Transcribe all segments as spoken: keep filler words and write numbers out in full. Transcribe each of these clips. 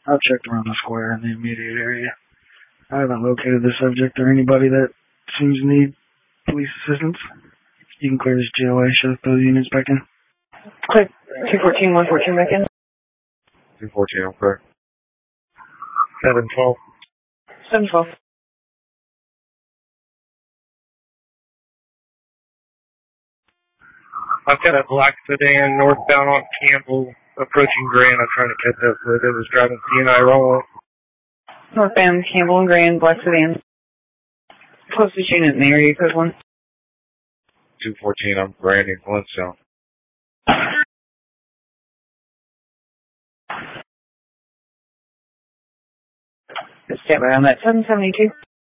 I've checked around the square in the immediate area. I haven't located the subject or anybody that seems to need police assistance. You can clear this J O A, shut those units back in. Click two fourteen, one fourteen back in. two fourteen, I'm clear. seven twelve. seven twelve. I've got a black sedan northbound on Campbell approaching Grand. I'm trying to catch up with it. It was driving C and I wrong. Northbound Campbell and Grand, black sedan. Closest unit in the area, code one. two fourteen, I'm Grand in Flintstone. Stand by on that. seven seventy-two.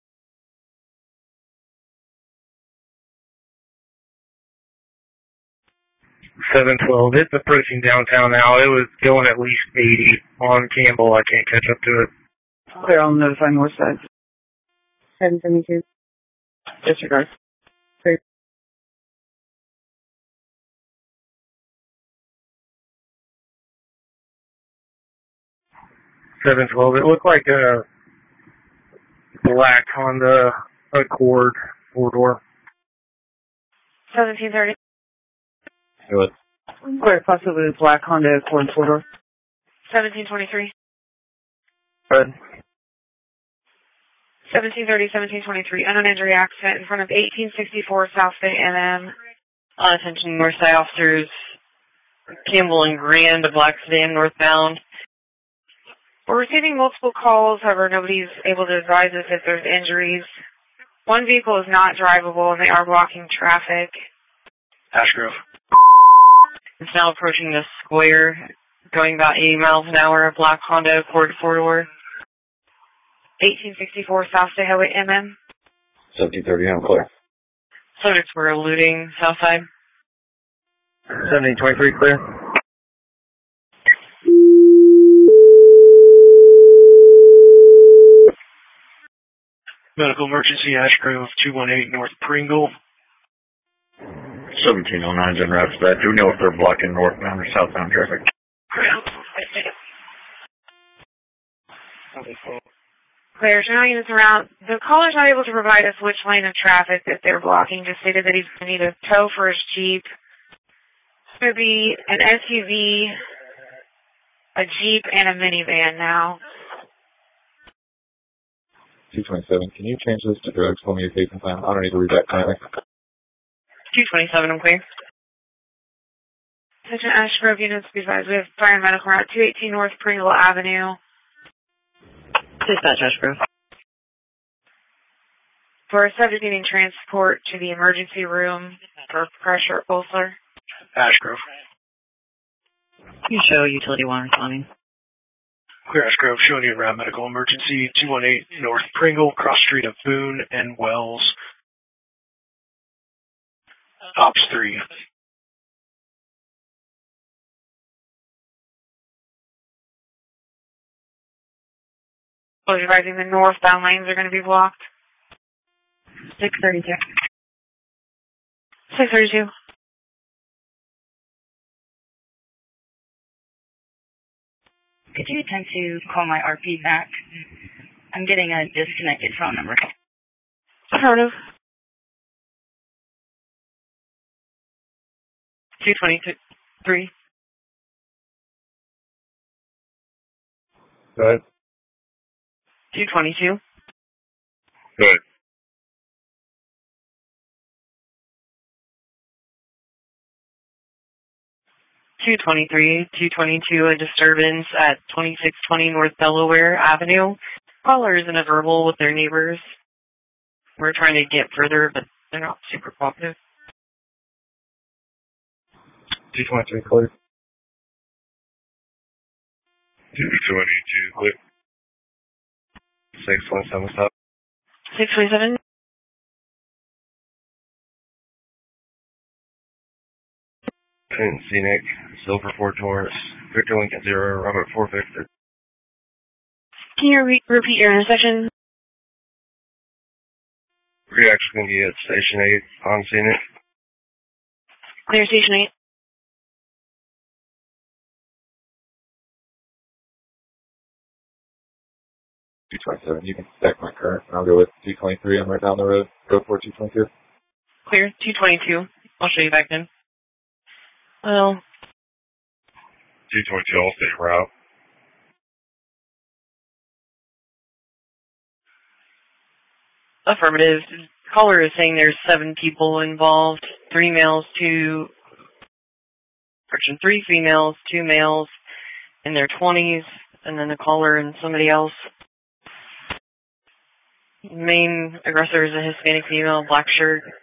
seven twelve. It's approaching downtown now. It was going at least eighty on Campbell. I can't catch up to it. Clear on the notifying north side. seven seventy-two. Disregard. Clear. seven twelve. It looked like a black Honda Accord four-door. seventeen thirty. Good. Clear, possibly black Honda Accord four-door. seventeen twenty-three. Good. seventeen thirty, seventeen twenty-three. Unknown injury accident in front of eighteen sixty-four South Bay M M. On attention, north side officers. Campbell and Grand, a black sedan northbound. We're receiving multiple calls, however, nobody's able to advise us if there's injuries. One vehicle is not drivable, and they are blocking traffic. Ashgrove. It's now approaching the square, going about eighty miles an hour, a black Honda Accord four-door. eighteen sixty-four South Bay Highway M M. seventeen thirty, I'm clear. Subjects were eluding south side. seventeen twenty-three, clear. Medical emergency, Ashgrove, two one eight North Pringle. seventeen oh nine's in route to that. Do we know if they're blocking northbound or southbound traffic? Clear. Now units around. The caller's not able to provide us which lane of traffic that they're blocking. Just stated that he's going to need a tow for his Jeep. It's going to be an S U V, a Jeep, and a minivan now. two twenty-seven, can you change this to drugs for me at Cape and Plan? I don't need to read that currently. two twenty-seven, I'm clear. Attention Ashgrove units, be advised. We have fire and medical route two eighteen North Pringle Avenue. Dispatch Ashgrove. For a subject needing transport to the emergency room for pressure ulcer. Ashgrove. You show utility one responding. Clear Ashgrove, showing you around medical emergency, two one eight North Pringle, cross street of Boone and Wells. Ops three. Was advising the northbound lanes are going to be blocked. six thirty-two. six thirty-two. Could you attempt to call my R P back? I'm getting a disconnected phone number. Affirmative. two twenty-three. Go ahead. two twenty-two. Good. two twenty-three, two twenty-two, a disturbance at twenty-six twenty North Delaware Avenue. Caller is in a verbal with their neighbors. We're trying to get further, but they're not super cooperative. two twenty-three, clear. two twenty-two, clear. six twenty-seven, stop. six twenty-seven. Scenic, Silver Ford Taurus, Victor Lincoln Zero, Robert four Victor. Can you re- repeat your intersection? We're actually going to be at Station eight on Scenic. Clear Station eight. two twenty-seven. You can stack my current, and I'll go with two twenty-three. I'm right down the road. Go for two twenty-two. Clear, two twenty-two. I'll show you back in. Well. two twenty-two, I'll stay route. Affirmative. Caller is saying there's seven people involved. Three males, two, correction, three females, two males in their twenties, and then the caller and somebody else. Main aggressor is a Hispanic female, black shirt,